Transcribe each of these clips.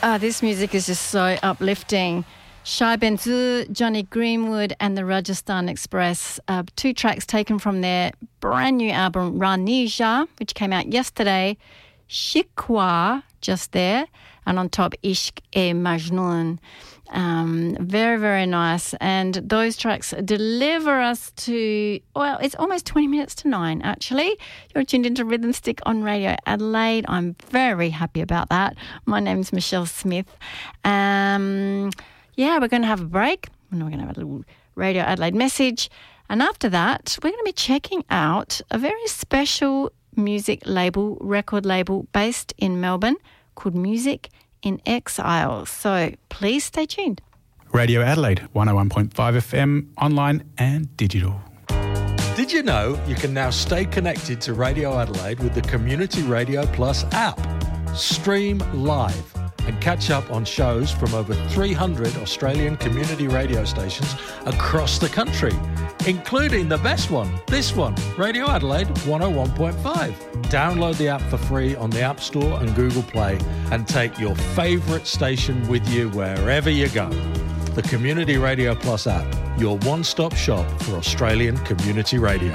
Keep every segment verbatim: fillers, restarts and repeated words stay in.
Ah, this music is just so uplifting. Shai Benzu, Johnny Greenwood and the Rajasthan Express, uh, two tracks taken from their brand new album Ranija, which came out yesterday. Shikwa, just there, and on top Ishq-e-Majnoon. Um, very, very nice. And those tracks deliver us to, well, it's almost twenty minutes to nine, actually. You're tuned into Rhythm Stick on Radio Adelaide. I'm very happy about that. My name's Michelle Smith. Um... Yeah, we're going to have a break, and we're going to have a little Radio Adelaide message. And after that, we're going to be checking out a very special music label, record label, based in Melbourne called Music in Exile. So please stay tuned. Radio Adelaide, one oh one point five F M, online and digital. Did you know you can now stay connected to Radio Adelaide with the Community Radio Plus app? Stream live and catch up on shows from over three hundred Australian community radio stations across the country, including the best one, this one, Radio Adelaide one oh one point five. Download the app for free on the App Store and Google Play and take your favourite station with you wherever you go. The Community Radio Plus app, your one-stop shop for Australian community radio.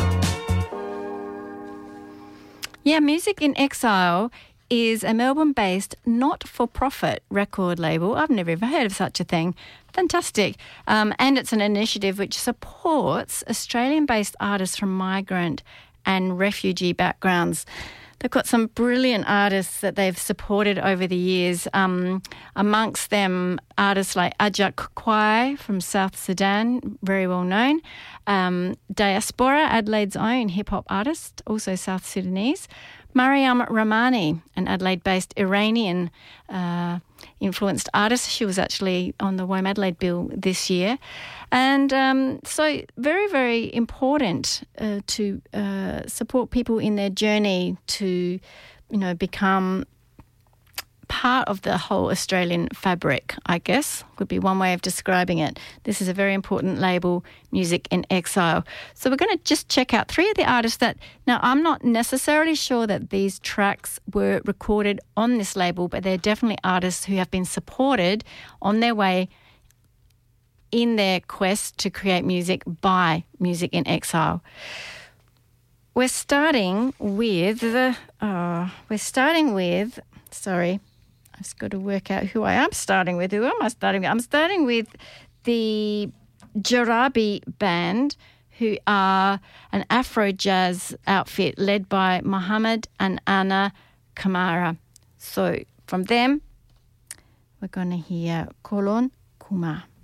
Yeah, Music in Exile is a Melbourne-based not-for-profit record label. I've never ever heard of such a thing. Fantastic. Um, and it's an initiative which supports Australian-based artists from migrant and refugee backgrounds. They've got some brilliant artists that they've supported over the years, um, amongst them artists like Ajak Kwai from South Sudan, very well known, um, Diaspora, Adelaide's own hip-hop artist, also South Sudanese, Mariam Ramani, an Adelaide-based Iranian uh, influenced artist. She was actually on the WOME Adelaide bill this year. And um, so very, very important uh, to uh, support people in their journey to, you know, become part of the whole Australian fabric, I guess, would be one way of describing it. This is a very important label, Music in Exile. So we're going to just check out three of the artists that, now I'm not necessarily sure that these tracks were recorded on this label, but they're definitely artists who have been supported on their way in their quest to create music by Music in Exile. We're starting with, uh, we're starting with, sorry, I've just got to work out who I am starting with. Who am I starting with? I'm starting with the Jarabi Band, who are an Afro jazz outfit led by Mohammed and Anna Kamara. So from them, we're going to hear Kolon Kuma.